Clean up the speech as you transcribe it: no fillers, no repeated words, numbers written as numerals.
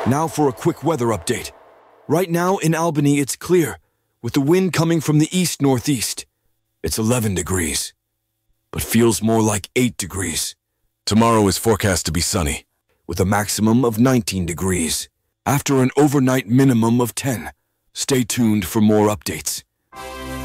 Now for a quick weather update. Right now in Albany it's clear, with the wind coming from the east-northeast. It's 11 degrees, but feels more like 8 degrees. Tomorrow is forecast to be sunny, with a maximum of 19 degrees, after an overnight minimum of 10. Stay tuned for more updates.